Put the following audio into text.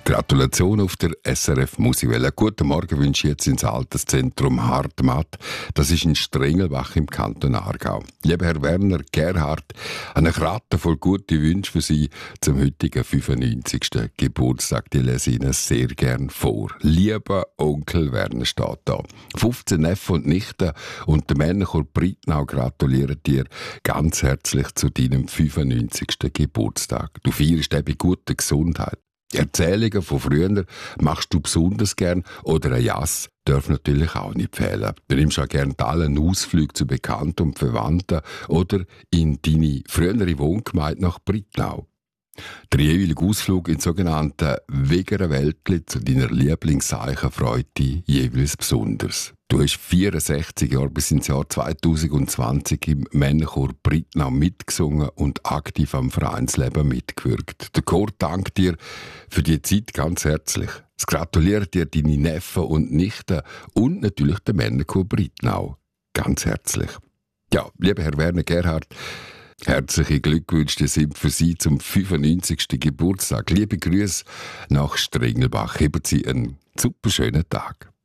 Gratulation auf der SRF Musikwelle. Guten Morgen wünsche ich jetzt ins Alterszentrum Hartmatt. Das ist in Strengelbach im Kanton Aargau. Lieber Herr Werner Gerhardt, eine Kratte voll gute Wünsche für Sie zum heutigen 95. Geburtstag. Die lese ich Ihnen sehr gern vor. Lieber Onkel Werner steht da. 15 Neffen und Nichten und der Männerchor Breitnau gratulieren dir ganz herzlich zu deinem 95. Geburtstag. Du feierst eben gute Gesundheit. Erzählungen von früher machst du besonders gern oder ein Jass darf natürlich auch nicht fehlen. Du nimmst auch gerne einen Ausflug zu Bekannten und Verwandten oder in deine frühere Wohngemeinde nach Breitnau. Der jeweilige Ausflug in sogenannten Wegerer Wäldli zu deiner Lieblingsseiche freut dich jeweils besonders. Du hast 64 Jahre bis ins Jahr 2020 im Männerchor Breitnau mitgesungen und aktiv am Vereinsleben mitgewirkt. Der Chor dankt dir für die Zeit ganz herzlich. Es gratuliert dir deine Neffen und Nichten und natürlich der Männerchor Breitnau. Ganz herzlich. Ja, lieber Herr Werner Gerhardt, herzliche Glückwünsche sind für Sie zum 95. Geburtstag. Liebe Grüße nach Strengelbach. Haben Sie einen super schönen Tag.